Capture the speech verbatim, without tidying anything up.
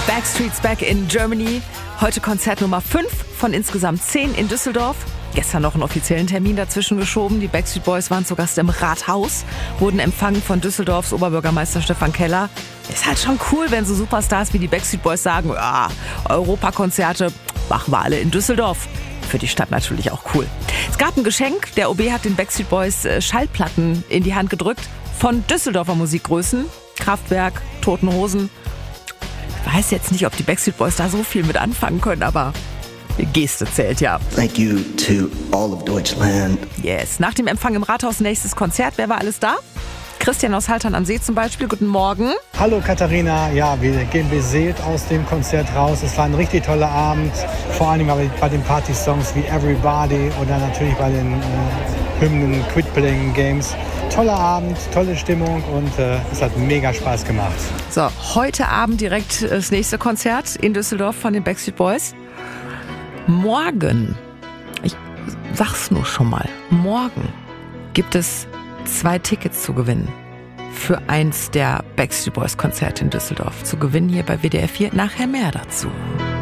Backstreet's Back in Germany. Heute Konzert Nummer fünf von insgesamt zehn in Düsseldorf. Gestern noch einen offiziellen Termin dazwischen geschoben. Die Backstreet Boys waren zu Gast im Rathaus, wurden empfangen von Düsseldorfs Oberbürgermeister Stefan Keller. Ist halt schon cool, wenn so Superstars wie die Backstreet Boys sagen, ja, Europakonzerte machen wir alle in Düsseldorf. Für die Stadt natürlich auch cool. Es gab ein Geschenk. Der O B hat den Backstreet Boys Schallplatten in die Hand gedrückt von Düsseldorfer Musikgrößen. Kraftwerk, Toten Hosen. Ich weiß jetzt nicht, ob die Backstreet Boys da so viel mit anfangen können, aber die Geste zählt ja. Thank you to all of Deutschland. Yes. Nach dem Empfang im Rathaus nächstes Konzert. Wer war alles da? Christian aus Haltern am See zum Beispiel. Guten Morgen. Hallo Katharina. Ja, wir gehen beseelt aus dem Konzert raus. Es war ein richtig toller Abend. Vor allem bei den Party-Songs wie Everybody oder natürlich bei den äh, Hymnen Quit Playing Games. Toller Abend, tolle Stimmung und äh, es hat mega Spaß gemacht. So, heute Abend direkt das nächste Konzert in Düsseldorf von den Backstreet Boys. Morgen, ich sag's nur schon mal, morgen gibt es zwei Tickets zu gewinnen für eins der Backstreet Boys Konzerte in Düsseldorf. Zu gewinnen hier bei W D R vier. Nachher mehr dazu.